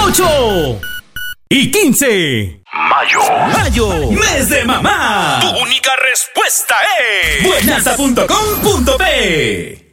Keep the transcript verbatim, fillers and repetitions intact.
ocho y quince. Mayo. Mayo, mes de mamá. Tu única respuesta es buenasa punto com punto pe.